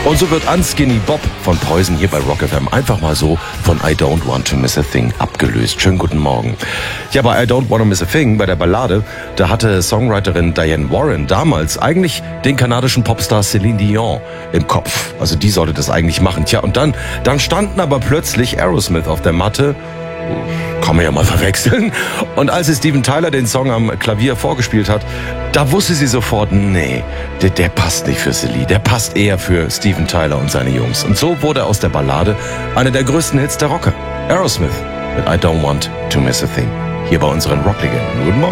Und so wird Unskinny Bob von Poison hier bei Rock FM einfach mal so von I Don't Want to Miss a Thing abgelöst. Schönen guten Morgen. Ja, bei I Don't Want to Miss a Thing, bei der Ballade, da hatte Songwriterin Diane Warren damals eigentlich den kanadischen Popstar Celine Dion im Kopf. Also die sollte das eigentlich machen. Tja, und dann standen aber plötzlich Aerosmith auf der Matte. Kann man ja mal verwechseln. Und als sie Steven Tyler den Song am Klavier vorgespielt hat, da wusste sie sofort, nee, der passt nicht für Celine, der passt eher für Steven Tyler und seine Jungs. Und so wurde aus der Ballade einer der größten Hits der Rocker. Aerosmith mit I Don't Want to Miss a Thing. Hier bei unseren Rocklegenden. Guten Morgen.